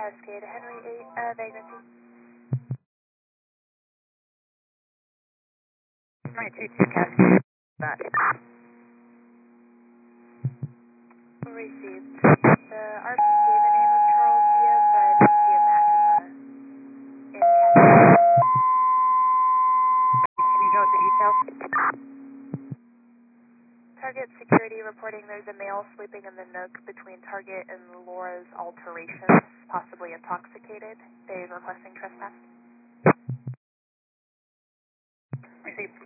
Cascade, Henry 8, vagrancy. Henry 22 Cascade, back. Received. The RP gave the name of Charles Diaz, but I didn't see a match in Cascade. Can you go with the details? Target security reporting there's a male sleeping in the nook between Target and Laura's alterations, possibly intoxicated. They're requesting trespass. Received.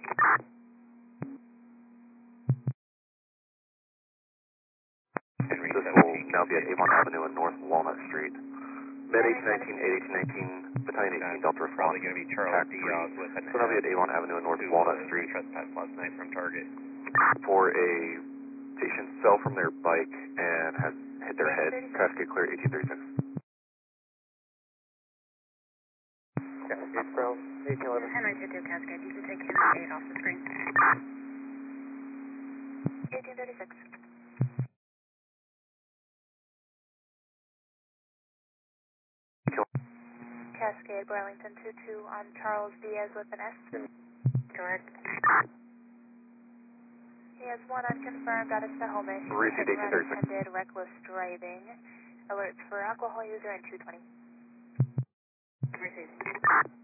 Henry, this will now be at Avon Avenue and North Walnut Street. Med 1819, 1819, Battalion 18, Delta Response. Probably going to be Charles Diaz with an So now be at Avon Avenue and North Walnut Street. Trespass last night from Target. For a patient fell from their bike and has hit their head. Cascade clear 1836. Cascade Pro, 1811. Henry 22 Cascade, you can take Henry 8 off the screen. 1836. Cascade, Burlington 22 on Charles Diaz with an S. Correct. He has one unconfirmed out of Sahoma. Received 1836. Unattended, reckless driving. Alerts for alcohol user and 220. Received.